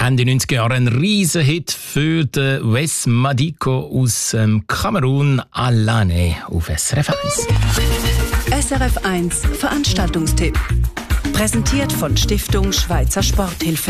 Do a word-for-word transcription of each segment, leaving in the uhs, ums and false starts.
Ende neunziger Jahre ein Riesenhit für den Wes Madiko aus ähm, Kamerun, Alane auf S R F eins. S R F eins Veranstaltungstipp. Präsentiert von Stiftung Schweizer Sporthilfe.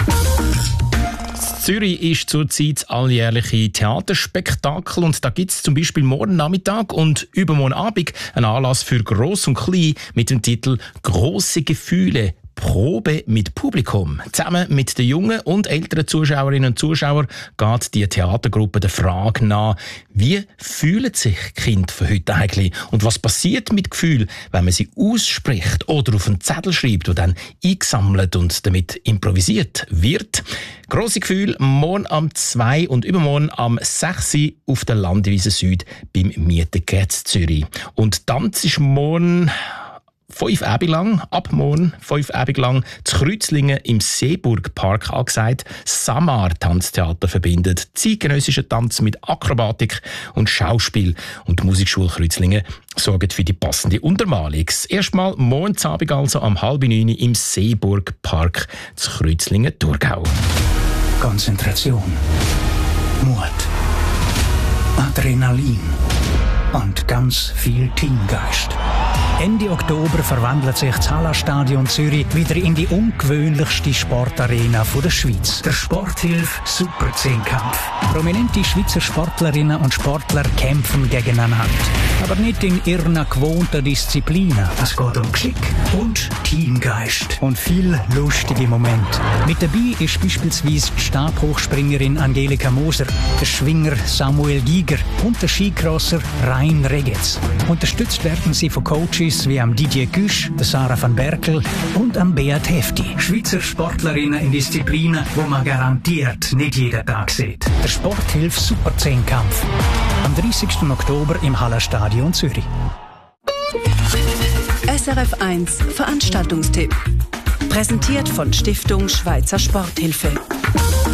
In Zürich ist zurzeit das alljährliche Theaterspektakel und da gibt es zum Beispiel morgen Nachmittag und übermorgen Abend einen Anlass für Gross und Klein mit dem Titel «Grosse Gefühle». Probe mit Publikum. Zusammen mit den jungen und älteren Zuschauerinnen und Zuschauern geht die Theatergruppe der Frage nach, wie fühlen sich die Kinder von heute eigentlich und was passiert mit Gefühlen, wenn man sie ausspricht oder auf einen Zettel schreibt, der dann eingesammelt und damit improvisiert wird. Grosse Gefühle morgen am zwei und übermorgen am sechs auf der Landewiese Süd beim Mietengetz Zürich. Und Tanz ist morgen Fünf Abende lang, ab morgen, fünf Abende lang, zu Kreuzlingen im Seeburgpark angesagt. Samar Tanztheater verbindet zeitgenössischen Tanz mit Akrobatik und Schauspiel. Und die Musikschule Kreuzlingen sorgt für die passende Untermalung. Erstmal morgen Abend also am halb neun im Seeburgpark zu Kreuzlingen, Thurgau. Konzentration, Mut, Adrenalin und ganz viel Teamgeist. Ende Oktober verwandelt sich das Hallenstadion Zürich wieder in die ungewöhnlichste Sportarena der Schweiz. Der Sporthilfe Super-Zehnkampf. Prominente Schweizer Sportlerinnen und Sportler kämpfen gegeneinander. Aber nicht in ihren gewohnten Disziplinen. Es geht um Geschick und Teamgeist. Und viel lustige Momente. Mit dabei ist beispielsweise die Stabhochspringerin Angelika Moser, der Schwinger Samuel Giger und der Skicrosser Rein Regetz. Unterstützt werden sie von Coaches wie am Didier Güsch, der Sarah van Berkel und am Beat Hefti. Schweizer Sportlerinnen in Disziplinen, wo man garantiert nicht jeden Tag sieht. Der Sporthilfe Super-Zehnkampf. Am dreißigsten Oktober im Hallenstadion Zürich. S R F eins Veranstaltungstipp. Präsentiert von Stiftung Schweizer Sporthilfe.